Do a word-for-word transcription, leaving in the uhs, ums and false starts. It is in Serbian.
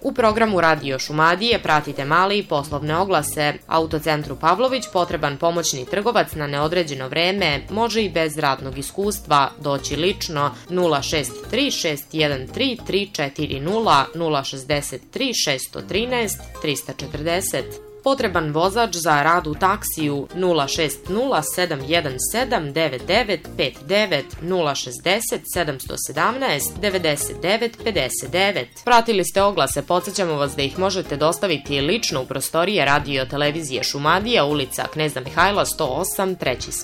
U programu Radio Šumadije pratite male i poslovne oglase. Autocentru Pavlović potreban pomoćni trgovac na neodređeno vreme može i bez radnog iskustva doći lično nula šest tri šest jedan tri tri četiri nula nula šest tri šest jedan tri tri četiri nula. Potreban vozač za rad u taksiju nula šest nula sedam jedan sedam devet devet pet devet nula šest nula sedam jedan sedam devet devet pet devet. Pratili ste oglase, podsjećamo vas da ih možete dostaviti lično u prostorije Radio televizije Šumadija, ulica Kneza Mihajla sto osam, treći